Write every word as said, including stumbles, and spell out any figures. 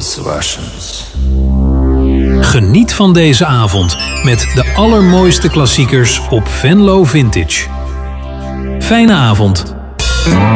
was Russians. Geniet van deze avond met de allermooiste klassiekers op Venlo Vintage. Fijne avond.